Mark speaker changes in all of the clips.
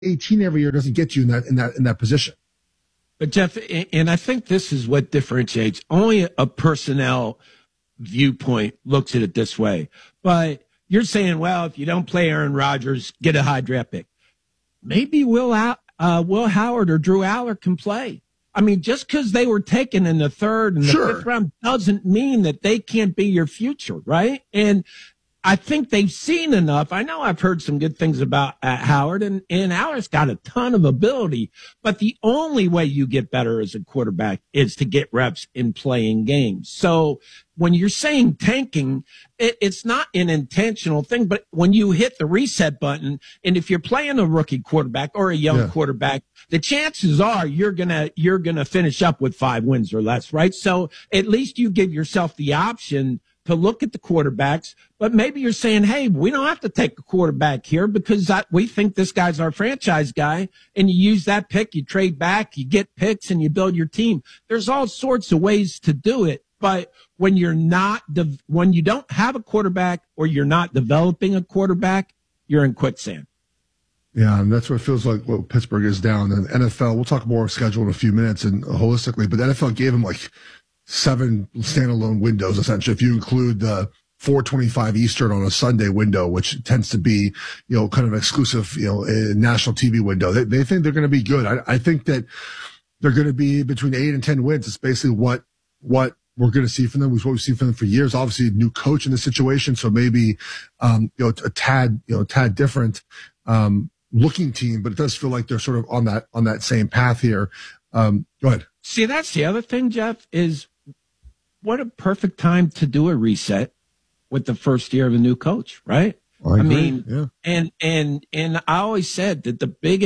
Speaker 1: 18 every year doesn't get you in that position.
Speaker 2: But Jeff, and I think this is what differentiates. Only a personnel viewpoint looks at it this way. But you're saying, well, if you don't play Aaron Rodgers, get a high draft pick. Maybe Will Howard or Drew Aller can play. I mean, just because they were taken in the third and the fifth round doesn't mean that they can't be your future, right? And I think they've seen enough. I know I've heard some good things about Howard, and Aller's got a ton of ability, but the only way you get better as a quarterback is to get reps in playing games. So when you're saying tanking, it's not an intentional thing, but when you hit the reset button, and if you're playing a rookie quarterback or a young quarterback, the chances are you're gonna finish up with 5 wins or less, right? So at least you give yourself the option to look at the quarterbacks, but maybe you're saying, hey, we don't have to take a quarterback here because we think this guy's our franchise guy, and you use that pick, you trade back, you get picks, and you build your team. There's all sorts of ways to do it, but when when you don't have a quarterback or you're not developing a quarterback, you're in quicksand.
Speaker 1: Yeah, and that's what it feels like what Pittsburgh is down. And the NFL, we'll talk more schedule in a few minutes and holistically, but the NFL gave him like 7 standalone windows, essentially, if you include the 4:25 Eastern on a Sunday window, which tends to be, kind of exclusive, a national TV window. They think they're going to be good. I think that they're going to be between 8 and 10 wins. It's basically what we're going to see from them, was what we've seen from them for years. Obviously, new coach in the situation, so maybe, a tad different, looking team, but it does feel like they're sort of on that same path here. Go ahead.
Speaker 2: See, that's the other thing, Jeff, is what a perfect time to do a reset with the first year of a new coach, right? I mean, and I always said that the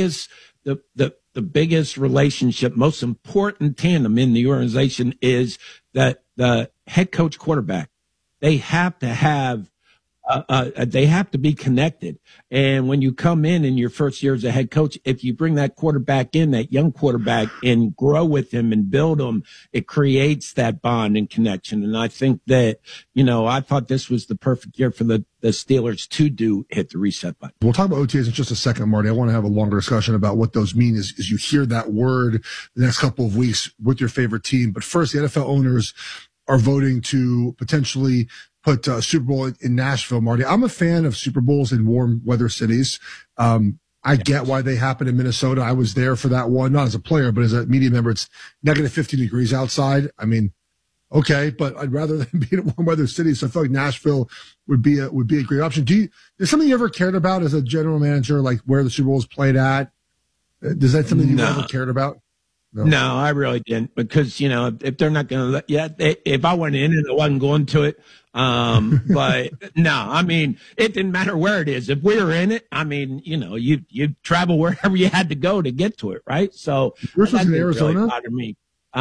Speaker 2: biggest relationship, most important tandem in the organization is that the head coach quarterback. They have to have they have to be connected. And when you come in your first year as a head coach, if you bring that quarterback in, that young quarterback, and grow with him and build him, it creates that bond and connection. And I think that, I thought this was the perfect year for the Steelers to hit the reset button.
Speaker 1: We'll talk about OTAs in just a second, Marty. I want to have a longer discussion about what those mean as you hear that word the next couple of weeks with your favorite team. But first, the NFL owners are voting to potentially put Super Bowl in Nashville, Marty. I'm a fan of Super Bowls in warm weather cities. I get why they happen in Minnesota. I was there for that one, not as a player, but as a media member. It's negative 15 degrees outside. I mean, okay, but I'd rather than be in a warm weather city. So I feel like Nashville would be a great option. Is something you ever cared about as a general manager, like where the Super Bowl is played at? Is that something you ever cared about?
Speaker 2: No, I really didn't, because, if they're not going to if I went in and I wasn't going to it, but no, I mean, it didn't matter where it is. If we were in it, I mean, you travel wherever you had to go to get to it, right? So
Speaker 1: yours was in Arizona?
Speaker 2: Really bother me.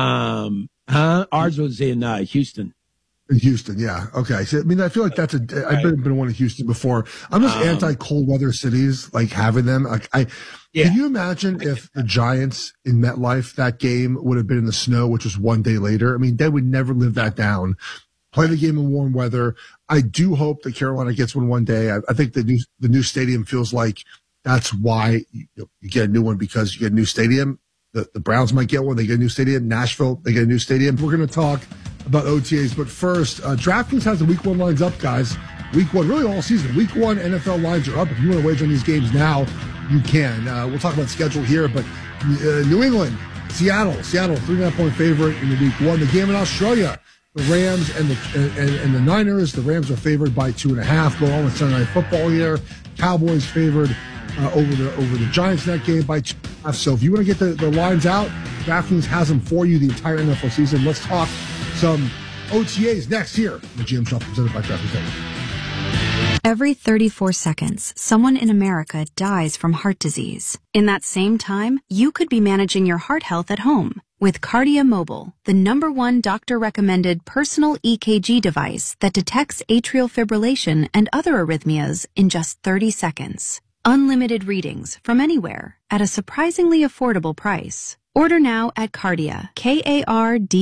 Speaker 2: Ours was in Houston.
Speaker 1: In Houston, yeah. Okay. So, I mean, I feel like I've been one in Houston before. I'm just anti-cold weather cities, like having them. Can you imagine if the Giants in MetLife, that game would have been in the snow, which was one day later? I mean, they would never live that down. Play the game in warm weather. I do hope that Carolina gets one day. I think the new stadium feels like that's why you get a new one, because you get a new stadium. The Browns might get one. They get a new stadium. Nashville, they get a new stadium. We're going to talk about OTAs, but first, DraftKings has the Week 1 lines up, guys. Week 1, really all season. Week 1 NFL lines are up. If you want to wager on these games now, you can. We'll talk about schedule here, but New England, Seattle, 3.5-point favorite in the Week 1. The game in Australia, the Rams and the Niners. The Rams are favored by 2.5. Go on with Sunday Night Football here. Cowboys favored over the Giants in that game by 2.5. So if you want to get the lines out, DraftKings has them for you the entire NFL season. Let's talk some OTAs next here. The GM Shop presented by DraftKings.
Speaker 3: Every 34 seconds, someone in America dies from heart disease. In that same time, you could be managing your heart health at home with Kardia Mobile, the #1 doctor-recommended personal EKG device that detects atrial fibrillation and other arrhythmias in just 30 seconds. Unlimited readings from anywhere at a surprisingly affordable price. Order now at Kardia,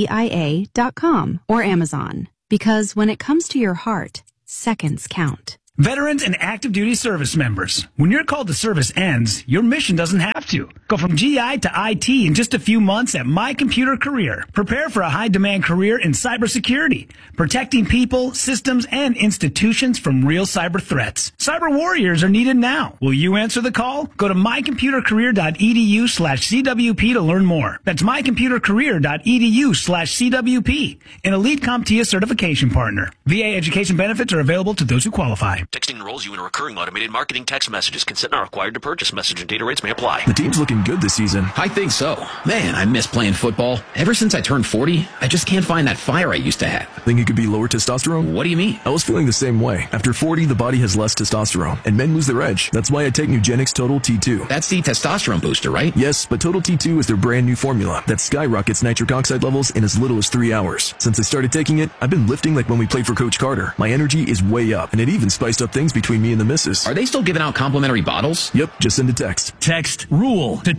Speaker 3: KARDIA.com or Amazon. Because when it comes to your heart, seconds count.
Speaker 4: Veterans and active duty service members, when your call to service ends, your mission doesn't have to. Go from GI to IT in just a few months at My Computer Career. Prepare for a high-demand career in cybersecurity, protecting people, systems, and institutions from real cyber threats. Cyber warriors are needed now. Will you answer the call? Go to mycomputercareer.edu/CWP to learn more. That's mycomputercareer.edu/CWP, an Elite CompTIA certification partner. VA education benefits are available to those who qualify.
Speaker 5: Texting enrolls you in a recurring automated marketing text messages. Consent not required to purchase. Message and data rates may apply.
Speaker 6: The team's looking good this season.
Speaker 7: I think so. Man, I miss playing football. Ever since I turned 40, I just can't find that fire I used to have.
Speaker 6: Think it could be lower testosterone?
Speaker 7: What do you mean?
Speaker 6: I was feeling the same way. After 40, the body has less testosterone, and men lose their edge. That's why I take Nugenix Total T2.
Speaker 7: That's the testosterone booster, right?
Speaker 6: Yes, but Total T2 is their brand new formula that skyrockets nitric oxide levels in as little as 3 hours. Since I started taking it, I've been lifting like when we played for Coach Carter. My energy is way up, and it even spiced up things between me and the missus.
Speaker 7: Are they still giving out complimentary bottles?
Speaker 6: Yep, just send a text.
Speaker 8: Text RULE to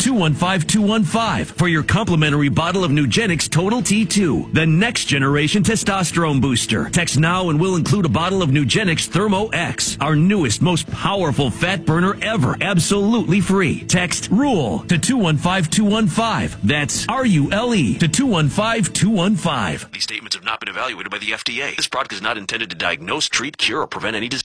Speaker 8: 215215 for your complimentary bottle of Nugenix Total T2, the next generation testosterone booster. Text now and we'll include a bottle of Nugenix Thermo X, our newest, most powerful fat burner ever, absolutely free. Text RULE to 215215. That's RULE to 215215.
Speaker 5: These statements have not been evaluated by the FDA. This product is not intended to diagnose, treat, cure, or prevent any disease.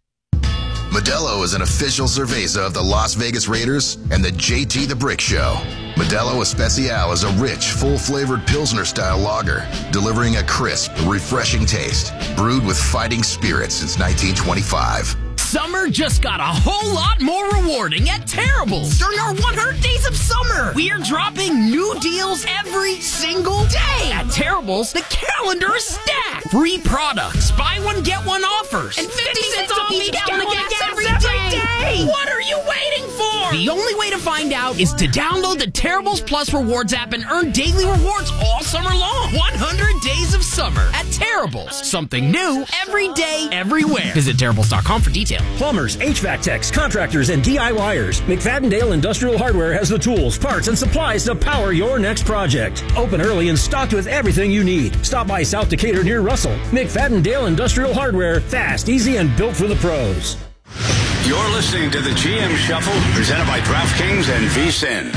Speaker 9: Modelo is an official cerveza of the Las Vegas Raiders and the JT the Brick Show. Modelo Especial is a rich, full-flavored Pilsner-style lager, delivering a crisp, refreshing taste, brewed with fighting spirit since 1925.
Speaker 10: Summer just got a whole lot more rewarding at Terrible's. During our 100 Days of Summer, we are dropping new deals every single day. At Terrible's, the calendar is stacked. Free products, buy one, get one offers, and 50 cents off each gallon of gas every day. What are you waiting for? The only way to find out is to download the Terrible's Plus Rewards app and earn daily rewards all summer long. 100 Days of Summer at Terrible's. Something new every day, everywhere. Visit Terrible's.com for details.
Speaker 11: Plumbers, HVAC techs, contractors, and DIYers. McFadden-Dale Industrial Hardware has the tools, parts, and supplies to power your next project. Open early and stocked with everything you need. Stop by South Decatur near Russell. McFadden-Dale Industrial Hardware. Fast, easy, and built for the pros.
Speaker 12: You're listening to the GM Shuffle, presented by DraftKings and VSiN.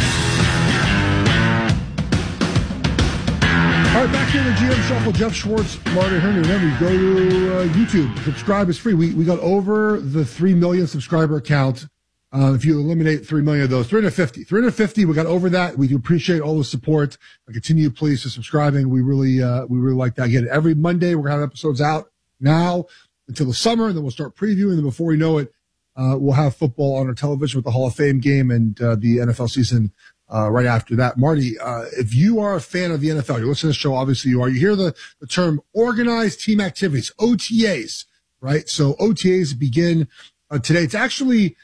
Speaker 1: All right, back here in the GM Shuffle, Jeff Schwartz, Marty Herney. Remember, go to YouTube. Subscribe is free. We got over the 3 million subscriber count. If you eliminate 3 million of those, 350, we got over that. We do appreciate all the support. Continue, please, to subscribing. We really like that. Again, every Monday, we're going to have episodes out now until the summer, and then we'll start previewing. And before we know it, we'll have football on our television with the Hall of Fame game and the NFL season right after that. Marty, if you are a fan of the NFL, you're listening to the show, obviously you are. You hear the term organized team activities, OTAs, right? So OTAs begin today. It's actually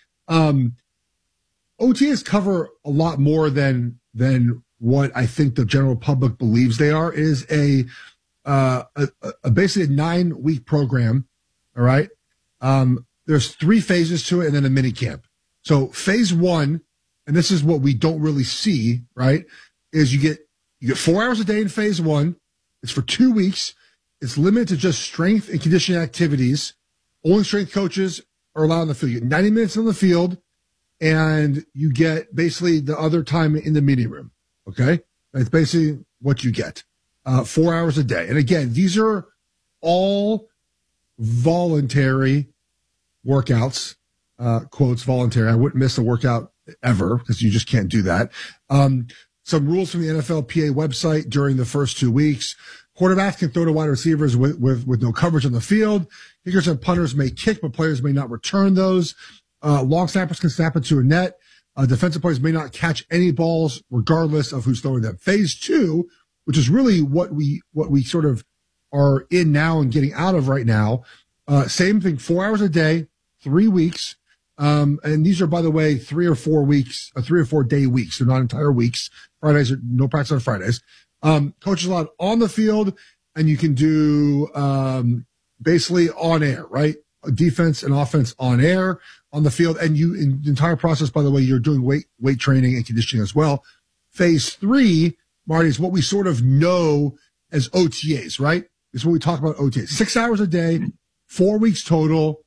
Speaker 1: OTAs cover a lot more than what I think the general public believes they are. It is a basically a 9-week program. All right. There's 3 phases to it and then a mini camp. So phase 1, and this is what we don't really see, right, is you get 4 hours a day in phase 1. It's for 2 weeks. It's limited to just strength and conditioning activities. Only strength coaches are allowed on the field. You get 90 minutes on the field, and you get basically the other time in the meeting room. Okay? That's basically what you get. 4 hours a day. And again, these are all voluntary workouts, quotes voluntary. I wouldn't miss a workout ever because you just can't do that. Some rules from the NFLPA website during the first 2 weeks. Quarterbacks can throw to wide receivers with no coverage on the field. Kickers and punters may kick, but players may not return those. Long snappers can snap into a net. Defensive players may not catch any balls regardless of who's throwing them. Phase 2, which is really what we sort of are in now and getting out of right now. Same thing, 4 hours a day, 3 weeks. And these are, by the way, 3 or 4 weeks, 3 or 4 day weeks. They're not entire weeks. Fridays, no practice on Fridays. Coaches allowed on the field, and you can do, basically on air, right? Defense and offense on air, on the field. And in the entire process, by the way, you're doing weight training and conditioning as well. Phase 3, Marty, is what we sort of know as OTAs, right? Is what we talk about OTAs. 6 hours a day, 4 weeks total.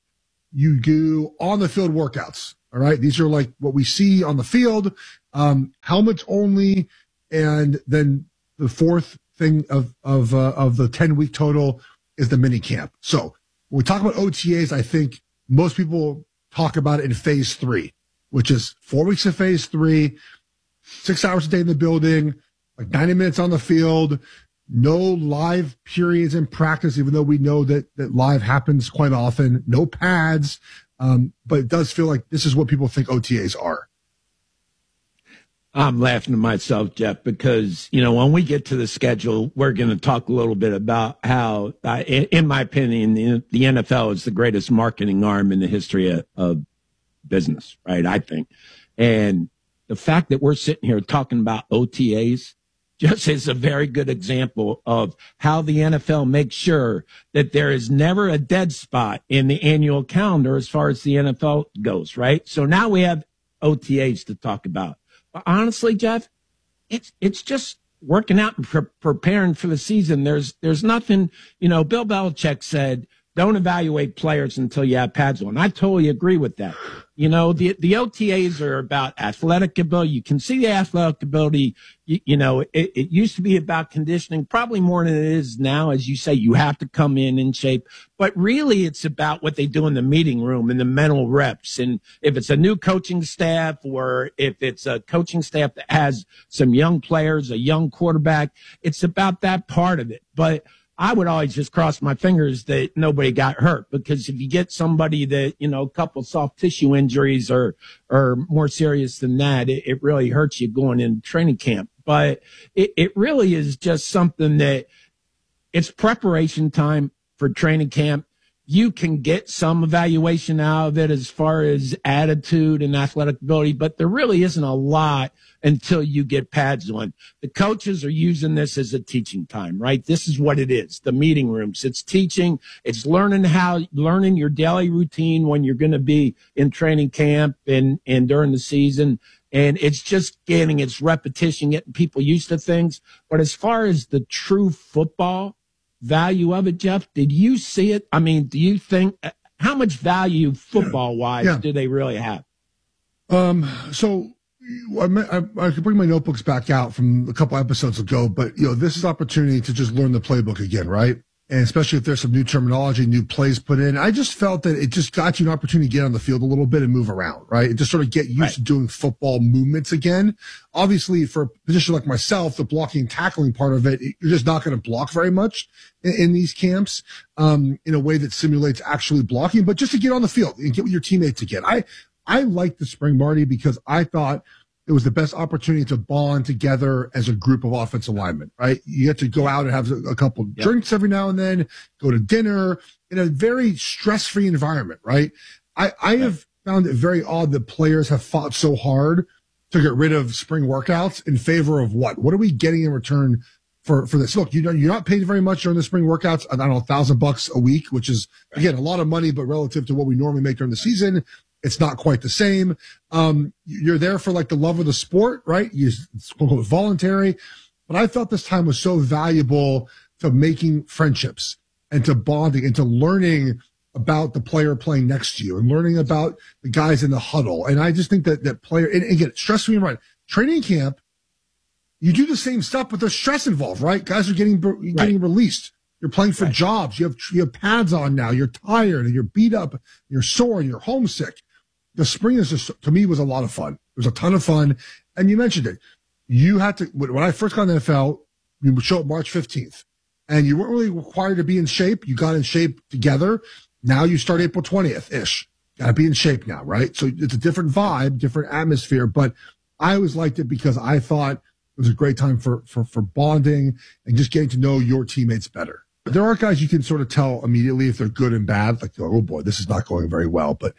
Speaker 1: you do on the field workouts. All right. These are like what we see on the field, helmets only. And then the fourth thing of the 10-week total is the mini camp. So when we talk about OTAs, I think most people talk about it in phase 3, which is 4 weeks of phase 3, 6 hours a day in the building, like 90 minutes on the field, no live periods in practice, even though we know that live happens quite often, no pads. But it does feel like this is what people think OTAs are.
Speaker 2: I'm laughing to myself, Jeff, because, when we get to the schedule, we're going to talk a little bit about how, in my opinion, the NFL is the greatest marketing arm in the history of business, right? I think. And the fact that we're sitting here talking about OTAs just is a very good example of how the NFL makes sure that there is never a dead spot in the annual calendar as far as the NFL goes, right? So now we have OTAs to talk about. But honestly, Jeff, it's just working out and preparing for the season. There's nothing, Bill Belichick said, don't evaluate players until you have pads on. I totally agree with that. The OTAs are about athletic ability. You can see the athletic ability. It used to be about conditioning, probably more than it is now. As you say, you have to come in shape, but really it's about what they do in the meeting room and the mental reps. And if it's a new coaching staff or if it's a coaching staff that has some young players, a young quarterback, it's about that part of it. But I would always just cross my fingers that nobody got hurt, because if you get somebody that, a couple soft tissue injuries or more serious than that, it really hurts you going into training camp. But it really is just something that it's preparation time for training camp. You can get some evaluation out of it as far as attitude and athletic ability, but there really isn't a lot until you get pads on. The coaches are using this as a teaching time, right? This is what it is. The meeting rooms. It's teaching. It's learning your daily routine when you're going to be in training camp and during the season. And it's just its repetition, getting people used to things. But as far as the true football value of it, Jeff, did you see it? I mean, do you think, how much value football wise do they really have?
Speaker 1: So I could bring my notebooks back out from a couple episodes ago, but this is opportunity to just learn the playbook again, right? And especially if there's some new terminology, new plays put in. I just felt that it just got you an opportunity to get on the field a little bit and move around, right? And just sort of get used to doing football movements again. Obviously, for a position like myself, the blocking and tackling part of it, you're just not going to block very much in these camps in a way that simulates actually blocking, but just to get on the field and get with your teammates again. I liked the spring, Marty, because I thought it was the best opportunity to bond together as a group of offensive linemen, right? You get to go out and have a couple drinks every now and then, go to dinner in a very stress-free environment, right? I have found it very odd that players have fought so hard to get rid of spring workouts in favor of what? What are we getting in return for this? Look, you're not paid very much during the spring workouts. I don't know, $1,000 a week, which is, again, a lot of money, but relative to what we normally make during the season, it's not quite the same. You're there for like the love of the sport, right? It's voluntary. But I felt this time was so valuable to making friendships and to bonding and to learning about the player playing next to you and learning about the guys in the huddle. And I just think that player, and again, stress-free and right. Training camp, you do the same stuff, but there's stress involved, right? Guys are getting released. You're playing for jobs. You have pads on now. You're tired and you're beat up. You're sore and you're homesick. The spring is just, to me, was a lot of fun. It was a ton of fun. And you mentioned it. You had to, when I first got in the NFL, we would show up March 15th and you weren't really required to be in shape. You got in shape together. Now you start April 20th-ish. Got to be in shape now, right? So it's a different vibe, different atmosphere, but I always liked it because I thought it was a great time for bonding and just getting to know your teammates better. There are guys you can sort of tell immediately if they're good and bad, like, oh boy, this is not going very well. But,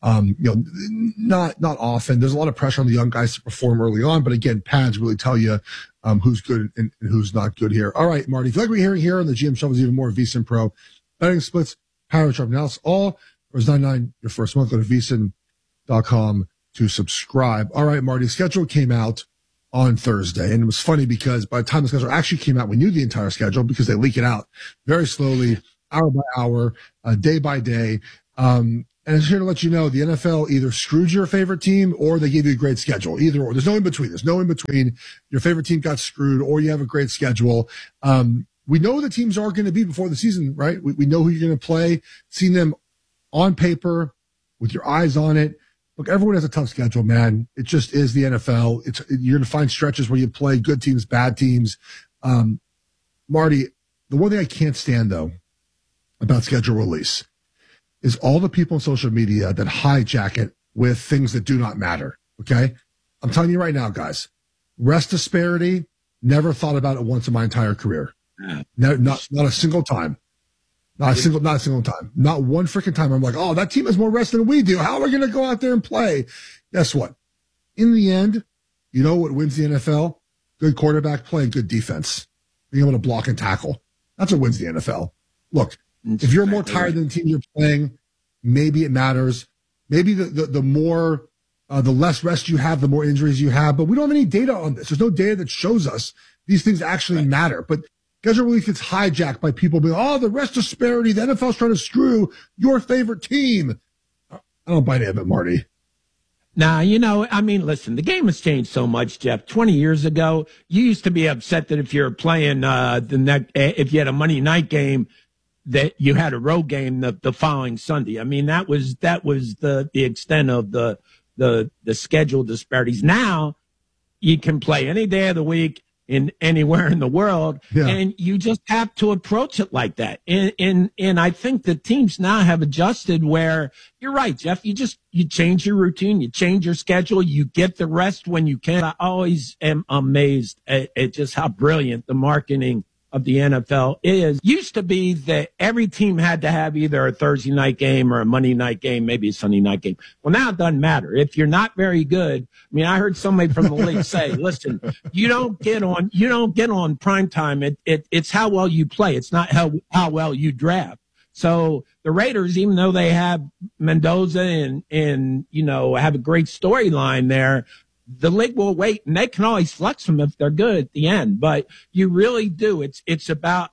Speaker 1: not often. There's a lot of pressure on the young guys to perform early on. But again, pads really tell you, who's good and who's not good here. All right, Marty, if you like what you're hearing here on the GM Show, is even more VSiN Pro, betting splits, power trap analysis, all for $9.99 your first month. Go to VSiN.com to subscribe. All right, Marty, schedule came out on Thursday. And it was funny because by the time the schedule actually came out, we knew the entire schedule because they leak it out very slowly, hour by hour, day by day. And And it's here to let you know the NFL either screwed your favorite team or they gave you a great schedule. Either or. There's no in between. There's no in between. Your favorite team got screwed or you have a great schedule. We know the teams are going to be before the season, right? We know who you're going to play, seen them on paper with your eyes on it. Look, everyone has a tough schedule, man. It just is the NFL. You're going to find stretches where you play good teams, bad teams. Marty, the one thing I can't stand, though, about schedule release is all the people on social media that hijack it with things that do not matter, okay? I'm telling you right now, guys, rest disparity, never thought about it once in my entire career. Not a single time. Not a single time. Not one freaking time. I'm like, oh, that team has more rest than we do. How are we going to go out there and play? Guess what? In the end, you know what wins the NFL? Good quarterback play and good defense. Being able to block and tackle. That's what wins the NFL. Look, if you're more tired than the team you're playing, maybe it matters. Maybe the more, the less rest you have, the more injuries you have. But we don't have any data on this. There's no data that shows us these things actually matter. But schedule release gets hijacked by people being, oh, the rest disparity, the NFL's trying to screw your favorite team. I don't buy any of it, Marty.
Speaker 2: Now, listen, the game has changed so much, Jeff. 20 years ago, you used to be upset that if you're playing if you had a Monday night game, that you had a road game the following Sunday. I mean, that was the extent of the schedule disparities. Now you can play any day of the week in anywhere in the world, and you just have to approach it like that. And I think the teams now have adjusted where you're right, Jeff. You change your routine, you change your schedule, you get the rest when you can. I always am amazed at just how brilliant the marketing of the NFL is. Used to be that every team had to have either a Thursday night game or a Monday night game, maybe a Sunday night game. Well, now it doesn't matter. If you're not very good, I mean, I heard somebody from the league say, listen, you don't get on prime time. It's how well you play. It's not how well you draft. So the Raiders, even though they have Mendoza and have a great storyline there, the league will wait, and they can always flex them if they're good at the end. But you really do. It's about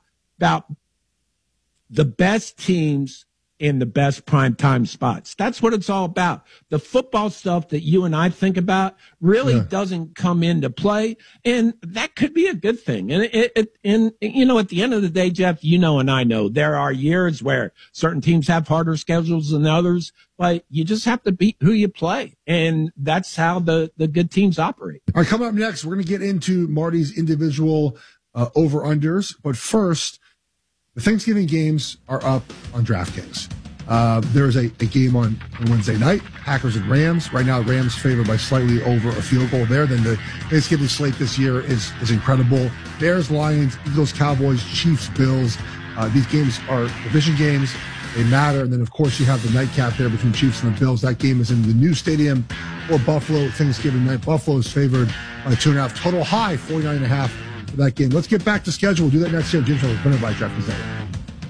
Speaker 2: the best teams in the best primetime spots. That's what it's all about. The football stuff that you and I think about really doesn't come into play, and that could be a good thing. And at the end of the day, Jeff, and I know there are years where certain teams have harder schedules than others, but you just have to beat who you play, and that's how the good teams operate.
Speaker 1: All right, coming up next, we're going to get into Marty's individual over-unders, but first, the Thanksgiving games are up on DraftKings. There's a game on Wednesday night, Packers and Rams. Right now, Rams favored by slightly over a field goal there. Then the Thanksgiving slate this year is incredible. Bears, Lions, Eagles, Cowboys, Chiefs, Bills. These games are division games. They matter. And then, of course, you have the nightcap there between Chiefs and the Bills. That game is in the new stadium for Buffalo Thanksgiving night. Buffalo is favored by 2.5. Total high, 49.5 for that game. Let's get back to schedule. We'll do that next year. Jim Show is presented by DraftKings Network.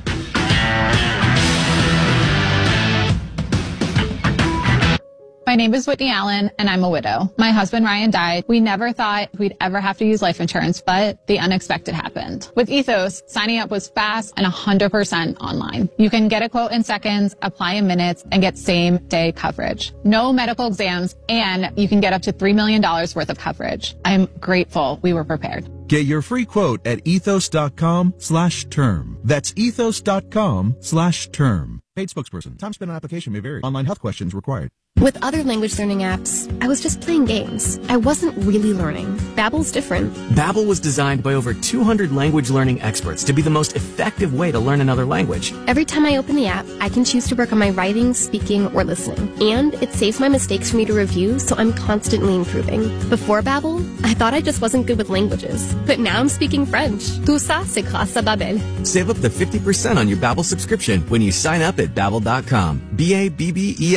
Speaker 13: My name is Whitney Allen, and I'm a widow. My husband, Ryan, died. We never thought we'd ever have to use life insurance, but the unexpected happened. With Ethos, signing up was fast and 100% online. You can get a quote in seconds, apply in minutes, and get same-day coverage. No medical exams, and you can get up to $3 million worth of coverage. I'm grateful we were prepared.
Speaker 14: Get your free quote at ethos.com/term. That's ethos.com/term. Paid spokesperson. Time spent on application may vary. Online health questions required.
Speaker 15: With other language learning apps, I was just playing games. I wasn't really learning. Babbel's different.
Speaker 16: Babbel was designed by over 200 language learning experts to be the most effective way to learn another language.
Speaker 15: Every time I open the app, I can choose to work on my writing, speaking, or listening. And it saves my mistakes for me to review, so I'm constantly improving. Before Babbel, I thought I just wasn't good with languages. But now I'm speaking French. Tout ça, c'est grâce à Babbel.
Speaker 16: Save up to 50% on your Babbel subscription when you sign up at Babbel.com. Babbel.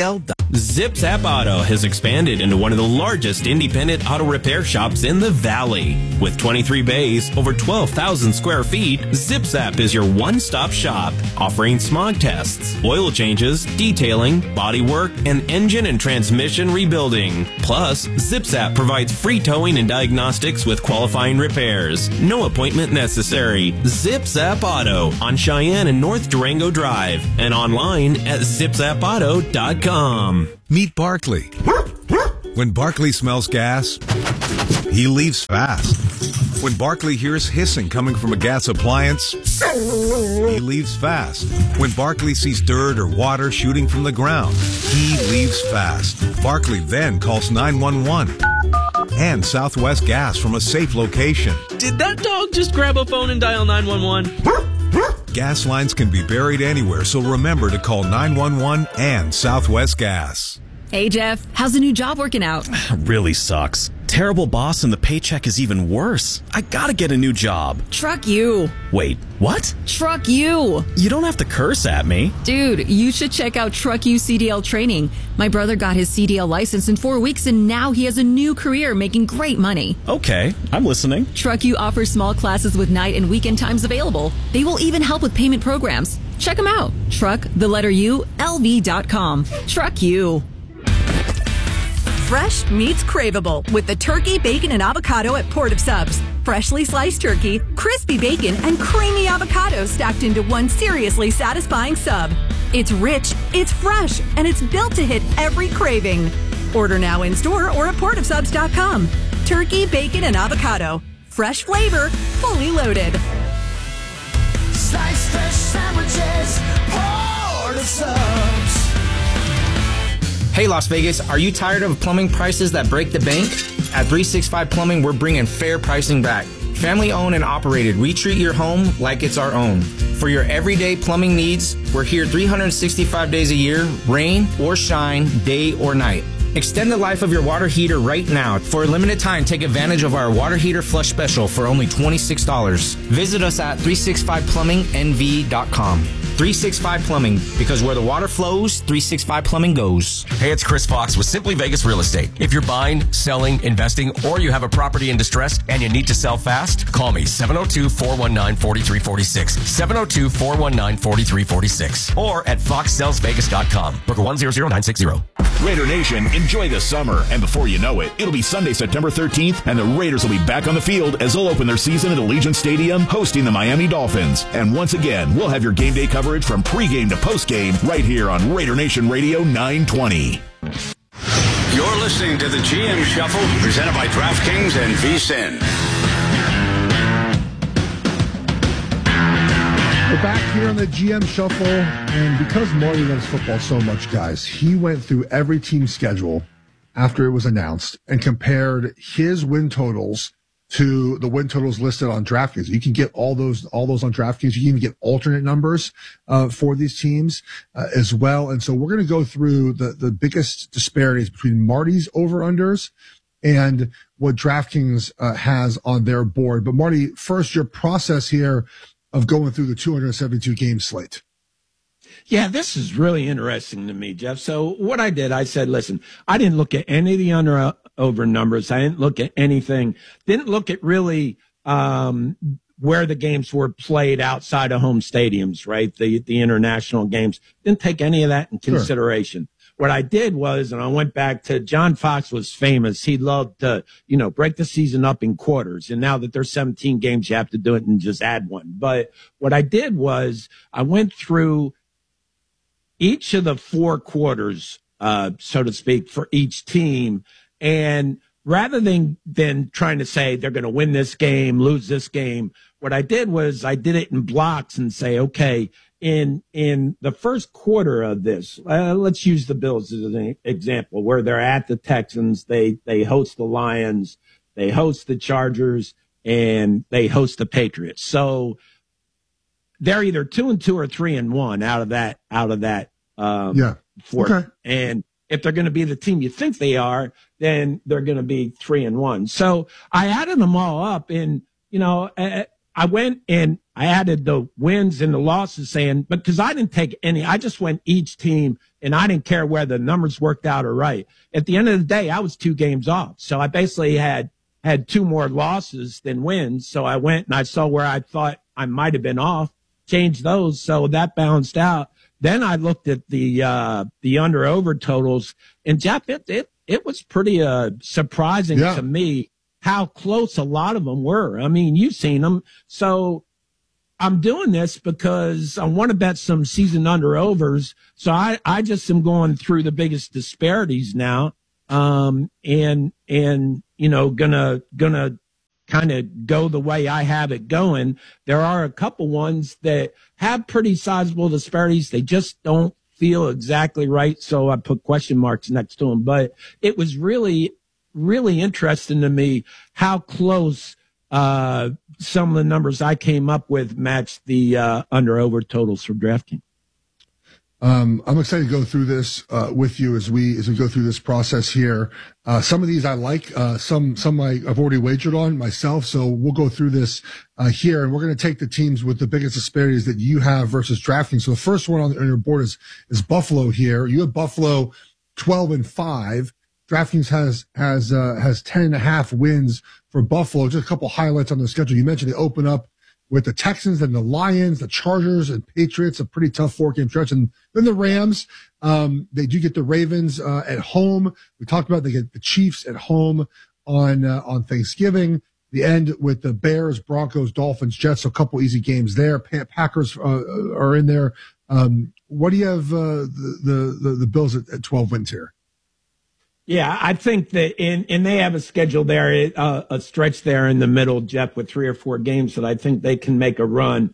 Speaker 17: Zip Zap Auto has expanded into one of the largest independent auto repair shops in the Valley. With 23 bays, over 12,000 square feet, Zip Zap is your one-stop shop, offering smog tests, oil changes, detailing, body work, and engine and transmission rebuilding. Plus, Zip Zap provides free towing and diagnostics with qualifying repairs. No appointment necessary. Zip Zap Auto on Cheyenne and North Durango Drive and online at zipzapauto.com.
Speaker 18: Meet Barkley. When Barkley smells gas, he leaves fast. When Barkley hears hissing coming from a gas appliance, he leaves fast. When Barkley sees dirt or water shooting from the ground, he leaves fast. Barkley then calls 911 and Southwest Gas from a safe location.
Speaker 17: Did that dog just grab a phone and dial 911?
Speaker 18: Gas lines can be buried anywhere, so remember to call 911 and Southwest Gas.
Speaker 19: Hey, Jeff, how's the new job working out?
Speaker 20: Really sucks. Terrible boss and the paycheck is even worse. I gotta get a new job.
Speaker 19: Truck you.
Speaker 20: Wait, what?
Speaker 19: Truck you.
Speaker 20: You don't have to curse at me.
Speaker 19: Dude, you should check out Truck You CDL training. My brother got his CDL license in 4 weeks and now he has a new career making great money.
Speaker 20: Okay, I'm listening.
Speaker 19: Truck You offers small classes with night and weekend times available. They will even help with payment programs. Check them out. LV.com. Truck You.
Speaker 21: Fresh meets craveable with the turkey, bacon, and avocado at Port of Subs. Freshly sliced turkey, crispy bacon, and creamy avocado stacked into one seriously satisfying sub. It's rich, it's fresh, and it's built to hit every craving. Order now in store or at portofsubs.com. Turkey, bacon, and avocado. Fresh flavor, fully loaded.
Speaker 22: Slice fresh sandwiches, Port of Subs.
Speaker 23: Hey Las Vegas, are you tired of plumbing prices that break the bank? At 365 Plumbing, we're bringing fair pricing back. Family owned and operated, we treat your home like it's our own. For your everyday plumbing needs, we're here 365 days a year, rain or shine, day or night. Extend the life of your water heater right now. For a limited time, take advantage of our water heater flush special for only $26. Visit us at 365plummingnv.com. 365 Plumbing, because where the water flows, 365 Plumbing goes.
Speaker 24: Hey, it's Chris Fox with Simply Vegas Real Estate. If you're buying, selling, investing, or you have a property in distress and you need to sell fast, call me 702-419-4346. 702-419-4346. Or at foxsellsvegas.com. Broker 100960.
Speaker 25: Raider Nation, enjoy the summer. And before you know it, it'll be Sunday, September 13th, and the Raiders will be back on the field as they'll open their season at Allegiant Stadium, hosting the Miami Dolphins. And once again, we'll have your game day coverage from pregame to postgame right here on Raider Nation Radio 920.
Speaker 12: You're listening to the GM Shuffle, presented by DraftKings and VSiN.
Speaker 1: We're back here on the GM Shuffle, and because Marty loves football so much, guys, he went through every team's schedule after it was announced and compared his win totals to the win totals listed on DraftKings. You can get all those on DraftKings. You can even get alternate numbers for these teams as well. And so we're going to go through the biggest disparities between Marty's over-unders and what DraftKings has on their board. But Marty, first, your process here of going through the 272 game slate.
Speaker 2: Yeah, this is really interesting to me, Jeff. So what I did, I said, listen, I didn't look at any of the over numbers. I didn't look at anything. Didn't look at really where the games were played outside of home stadiums, right? The international games. Didn't take any of that in consideration. Sure. What I did was, and I went back to John Fox was famous. He loved to, break the season up in quarters. And now that there's 17 games, you have to do it and just add one. But what I did was I went through each of the four quarters, so to speak, for each team. And rather than trying to say they're going to win this game, lose this game, what I did was I did it in blocks and say, okay, in the first quarter of this, let's use the Bills as an example, where they're at the Texans, they host the Lions, they host the Chargers, and they host the Patriots. So they're either 2-2 or 3-1 out of that. Fourth. Okay. And if they're going to be the team you think they are, then they're going to be 3-1. So I added them all up, and I I went and I added the wins and the losses because I didn't take any, I just went each team and I didn't care whether the numbers worked out or right. At the end of the day, I was 2 games off. So I basically had 2 more losses than wins. So I went and I saw where I thought I might have been off, changed those. So that balanced out. Then I looked at the under over totals, and Jeff, it was pretty surprising to me how close a lot of them were. I mean, you've seen them. So I'm doing this because I want to bet some season under overs. So I just am going through the biggest disparities now. And gonna kind of go the way I have it going. There are a couple ones that have pretty sizable disparities. They just don't feel exactly right. So I put question marks next to them, but it was really, really interesting to me how close, some of the numbers I came up with matched the, under over totals for DraftKings.
Speaker 1: I'm excited to go through this with you as we go through this process here. Some of these I like, some I've already wagered on myself. So we'll go through this here, and we're going to take the teams with the biggest disparities that you have versus DraftKings. So the first one on your board is Buffalo here. You have Buffalo 12-5. DraftKings has 10.5 wins for Buffalo. Just a couple highlights on the schedule. You mentioned they open up with the Texans and the Lions, the Chargers and Patriots, a pretty tough 4-game stretch. And then the Rams, they do get the Ravens, at home. We talked about they get the Chiefs at home on Thanksgiving. The end with the Bears, Broncos, Dolphins, Jets. So a couple easy games there. Packers, are in there. What do you have, the Bills at 12 wins here?
Speaker 2: Yeah, I think that and they have a schedule there, a stretch there in the middle, Jeff, with 3 or 4 games that I think they can make a run.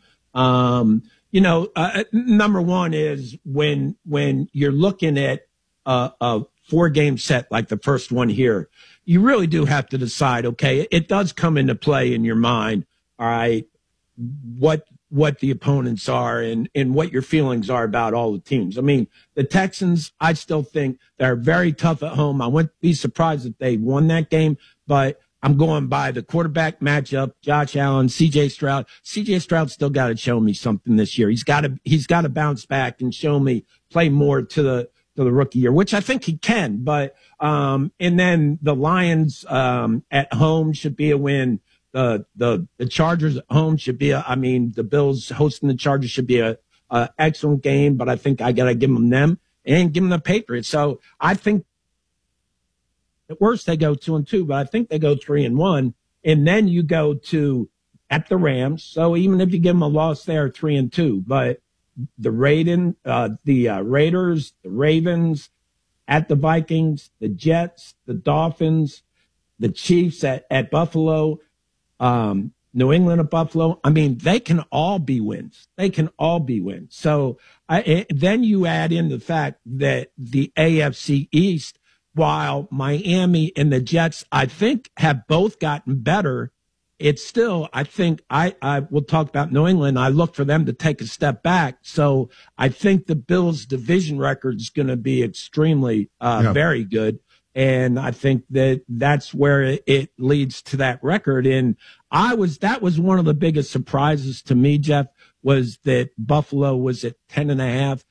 Speaker 2: Number one is when you're looking at a 4-game set like the first one here, you really do have to decide, okay, it does come into play in your mind, all right, what the opponents are and what your feelings are about all the teams. I mean, the Texans, I still think they're very tough at home. I wouldn't be surprised if they won that game, but I'm going by the quarterback matchup, Josh Allen, CJ Stroud. CJ Stroud still got to show me something this year. He's got to bounce back and show me, play more to the rookie year, which I think he can. But, and then the Lions, at home should be a win. The Chargers at home should be the Bills hosting the Chargers should be a excellent game, but I think I got to give them and give them the Patriots. So I think at worst they go 2-2, but I think they go 3-1. And then you go at the Rams. So even if you give them a loss there, 3-2, but the Raiders, the Ravens, at the Vikings, the Jets, the Dolphins, the Chiefs at Buffalo, New England at Buffalo. I mean, they can all be wins. So then you add in the fact that the AFC East, while Miami and the Jets, I think, have both gotten better, it's still, I think, I will talk about New England. I look for them to take a step back. So I think the Bills' division record is going to be extremely, very good. And I think that's where it leads to that record. And that was one of the biggest surprises to me, Jeff, was that Buffalo was at 10.5.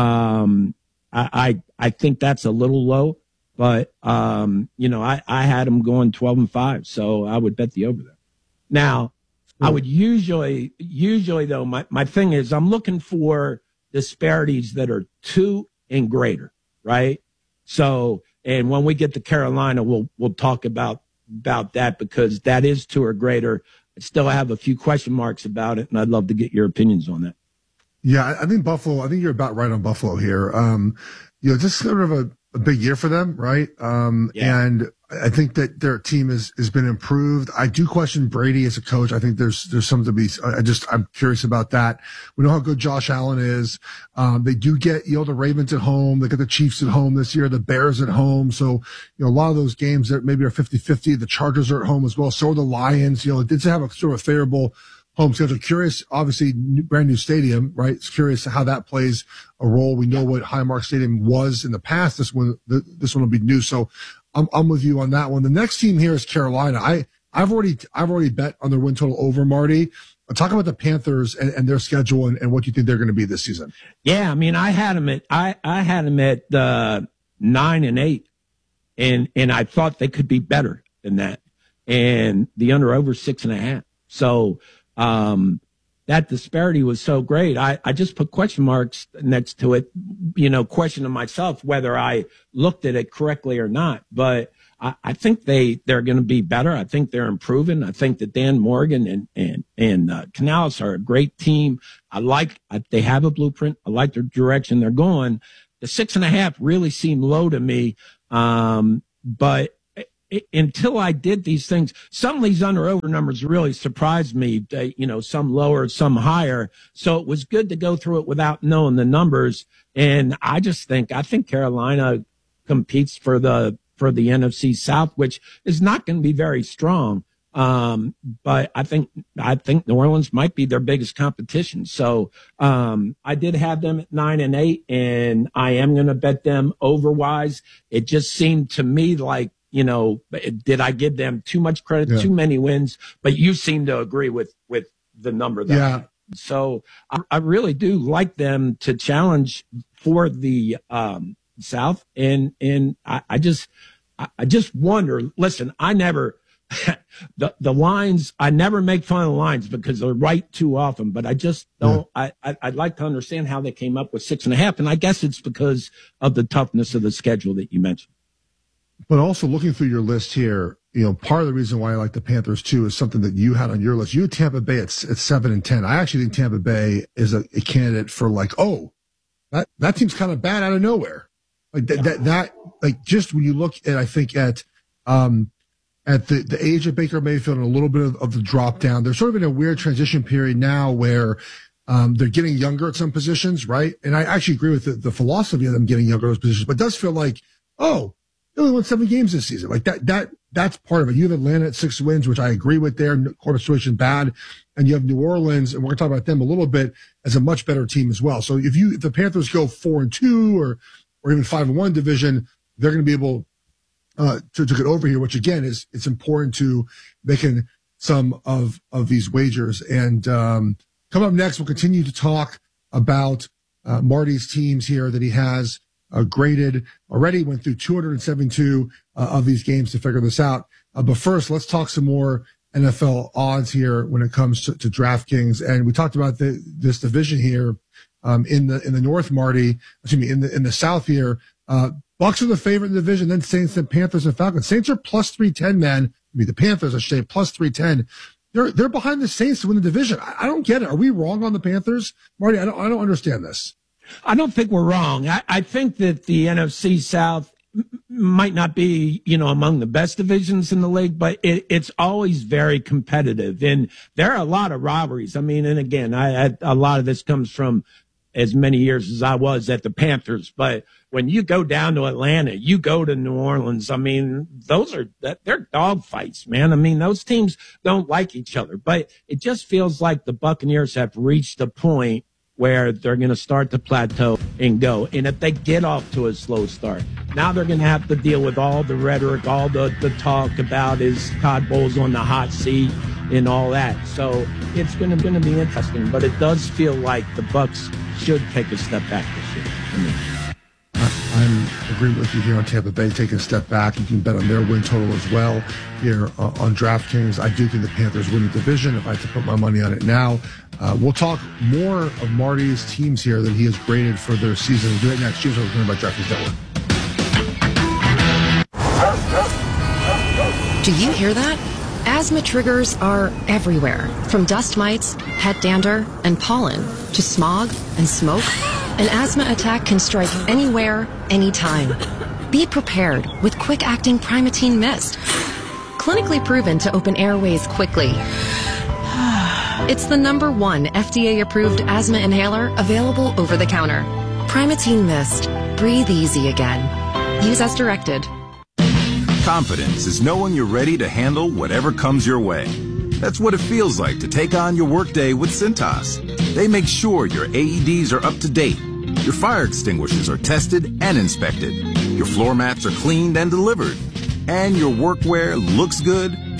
Speaker 2: I think that's a little low, but, I had them going 12-5. So I would bet the over there. Now, I would usually though, my thing is I'm looking for disparities that are 2 and greater, right? So, and when we get to Carolina, we'll talk about that because that is 2 or greater. I still have a few question marks about it, and I'd love to get your opinions on that.
Speaker 1: Yeah, I think Buffalo, I think you're about right on Buffalo here. Just sort of a big year for them, right? And I think that their team has been improved. I do question Brady as a coach. I think there's something to be, I'm curious about that. We know how good Josh Allen is. They do get, the Ravens at home. They get the Chiefs at home this year, the Bears at home. So, a lot of those games that maybe are 50-50. The Chargers are at home as well. So are the Lions. It did have a sort of favorable home schedule. Curious, obviously, brand new stadium, right? It's curious how that plays a role. We know what Highmark Stadium was in the past. This one will be new. So I'm with you on that one. The next team here is Carolina. I've already bet on their win total over, Marty. talk about the Panthers and their schedule and what you think they're going to be this season.
Speaker 2: Yeah, I mean, I had them at 9-8, and I thought they could be better than that. And the over 6.5. So that disparity was so great. I just put question marks next to it, questioning myself whether I looked at it correctly or not. But I think they're going to be better. I think they're improving. I think that Dan Morgan and Canales are a great team. They have a blueprint. I like the direction they're going. The 6.5 really seemed low to me. But until I did these things, some of these under-over numbers really surprised me, some lower, some higher. So it was good to go through it without knowing the numbers. And I think Carolina competes for the NFC South, which is not going to be very strong. But I think New Orleans might be their biggest competition. So, I did have them at 9-8, and I am going to bet them overwise. It just seemed to me like, did I give them too much credit, too many wins? But you seem to agree with the number that. So I really do like them to challenge for the, South. And I just wonder, listen, I never, the lines, I never make fun of the lines because they're right too often, but I just don't, I'd like to understand how they came up with 6.5. And I guess it's because of the toughness of the schedule that you mentioned.
Speaker 1: But also looking through your list here, part of the reason why I like the Panthers too is something that you had on your list. You had Tampa Bay at 7-10. I actually think Tampa Bay is a candidate for that team's kind of bad out of nowhere. Just when you look at, I think at the age of Baker Mayfield and a little bit of the drop down, they're sort of in a weird transition period now where they're getting younger at some positions, right? And I actually agree with the philosophy of them getting younger at those positions, but it does feel like, they only won 7 games this season. That's part of it. You have Atlanta at 6 wins, which I agree with there. Quarterback situation bad. And you have New Orleans, and we're going to talk about them a little bit, as a much better team as well. So if the Panthers go 4-2 or even 5-1 division, they're going to be able to get over here, which again it's important to making some of these wagers. And coming up next, we'll continue to talk about Marty's teams here that he has graded already. Went through 272 of these games to figure this out. But first, let's talk some more NFL odds here when it comes to DraftKings. And we talked about this division here in the North, Marty. Excuse me, in the South here. Bucks are the favorite in the division. Then Saints, and Panthers, and Falcons. Saints are plus 310, man. The Panthers, I should say, plus 310. They're behind the Saints to win the division. I don't get it. Are we wrong on the Panthers, Marty? I don't understand this.
Speaker 2: I don't think we're wrong. I think that the NFC South might not be, among the best divisions in the league, but it's always very competitive. And there are a lot of rivalries. I mean, and again, a lot of this comes from as many years as I was at the Panthers. But when you go down to Atlanta, you go to New Orleans, I mean, they're dog fights, man. I mean, those teams don't like each other, but it just feels like the Buccaneers have reached a point where they're going to start to plateau and go. And if they get off to a slow start, now they're going to have to deal with all the rhetoric, all the talk about is Todd Bowles on the hot seat and all that. So it's going to be interesting, but it does feel like the Bucs should take a step back this year.
Speaker 1: I'm agreeing with you here on Tampa Bay taking a step back. You can bet on their win total as well here on DraftKings. I do think the Panthers win the division if I had to put my money on it now. We'll talk more of Marty's teams here that he has graded for their season. We'll do it next. Cheers, we're going by DraftKings Network.
Speaker 3: Do you hear that? Asthma triggers are everywhere, from dust mites, pet dander, and pollen, to smog and smoke. An asthma attack can strike anywhere, anytime. Be prepared with quick-acting Primatene Mist. Clinically proven to open airways quickly. It's the #1 FDA-approved asthma inhaler available over the counter. Primatene Mist. Breathe easy again. Use as directed.
Speaker 4: Confidence is knowing you're ready to handle whatever comes your way. That's what it feels like to take on your workday with Cintas. They make sure your AEDs are up to date, your fire extinguishers are tested and inspected, your floor mats are cleaned and delivered, and your workwear looks good,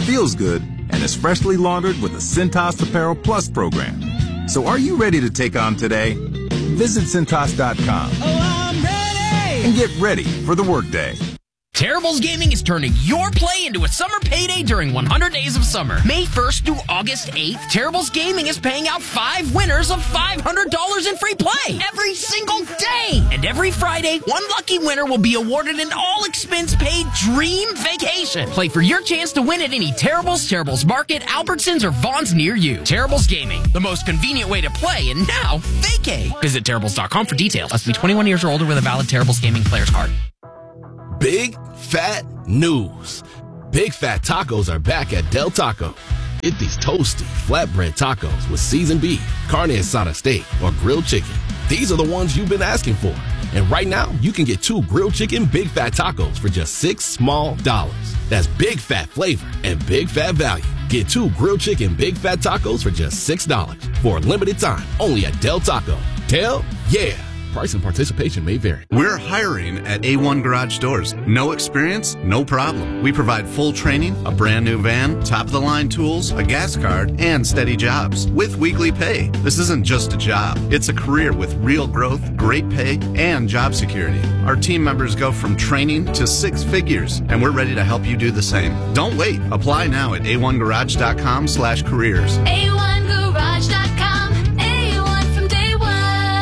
Speaker 4: feels good, and is freshly laundered with the Cintas Apparel Plus program. So are you ready to take on today? Visit Cintas.com and get ready for the workday.
Speaker 10: Terribles Gaming is turning your play into a summer payday during 100 Days of Summer. May 1st through August 8th, Terribles Gaming is paying out 5 winners of $500 in free play every single day. And every Friday, one lucky winner will be awarded an all-expense-paid dream vacation. Play for your chance to win at any Terribles Market, Albertsons, or Vaughn's near you. Terribles Gaming, the most convenient way to play, and now vacay. Visit Terribles.com for details. Must be 21 years or older with a valid Terribles Gaming player's card.
Speaker 5: Big fat news. Big Fat Tacos are back at Del Taco. Get these toasty, flatbread tacos with seasoned beef, carne asada steak, or grilled chicken. These are the ones you've been asking for. And right now, you can get 2 grilled chicken Big Fat Tacos for just $6 small. That's big fat flavor and big fat value. Get 2 grilled chicken Big Fat Tacos for just $6 for a limited time only at Del Taco. Del, yeah. Price and participation may vary.
Speaker 6: We're hiring at A1 Garage Doors. No experience? No problem. We provide full training, a brand new van, top-of-the-line tools, a gas card, and steady jobs with weekly pay. This isn't just a job. It's a career with real growth, great pay, and job security. Our team members go from training to 6 figures, and we're ready to help you do the same. Don't wait. Apply now at a1garage.com/careers.
Speaker 21: A1garage.com. A1 from day one.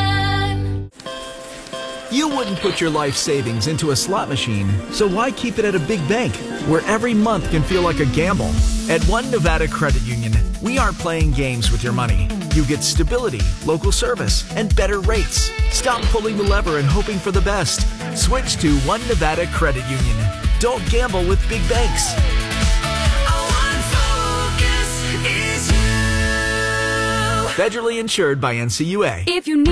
Speaker 7: You wouldn't put your life savings into a slot machine, so why keep it at a big bank where every month can feel like a gamble? At One Nevada Credit Union, we aren't playing games with your money. You get stability, local service, and better rates. Stop pulling the lever and hoping for the best. Switch to One Nevada Credit Union. Don't gamble with big banks. Federally insured by NCUA.
Speaker 21: If you need